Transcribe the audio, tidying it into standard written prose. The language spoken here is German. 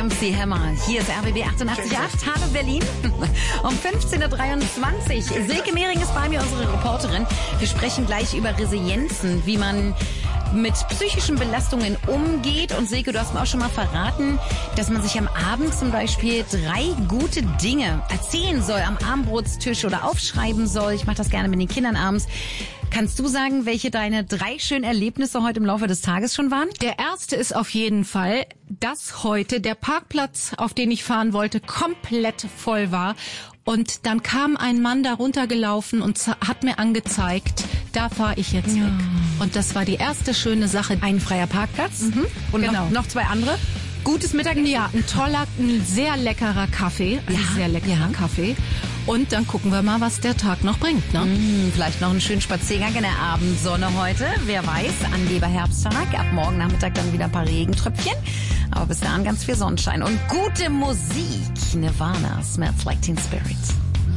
MC Hammer. Hier ist RBB 88.8. Hallo Berlin. Um 15.23 Uhr. Silke Mehring ist bei mir, unsere Reporterin. Wir sprechen gleich über Resilienzen, wie man mit psychischen Belastungen umgeht. Und Silke, du hast mir auch schon mal verraten, dass man sich am Abend zum Beispiel 3 gute Dinge erzählen soll am Abendbrotstisch oder aufschreiben soll. Ich mache das gerne mit den Kindern abends. Kannst du sagen, welche deine 3 schönen Erlebnisse heute im Laufe des Tages schon waren? Der erste ist auf jeden Fall, dass heute der Parkplatz, auf den ich fahren wollte, komplett voll war. Und dann kam ein Mann da runtergelaufen und hat mir angezeigt, da fahre ich jetzt weg. Und das war die erste schöne Sache. Ein freier Parkplatz. Und genau. noch 2 andere. Gutes Mittagessen. Ja, ein sehr leckerer Kaffee. Kaffee. Und dann gucken wir mal, was der Tag noch bringt. Ne? Vielleicht noch einen schönen Spaziergang in der Abendsonne heute. Wer weiß, Angeber Herbsttag. Ab morgen Nachmittag dann wieder ein paar Regentröpfchen. Aber bis dahin ganz viel Sonnenschein und gute Musik. Nirvana, Smells Like Teen Spirit.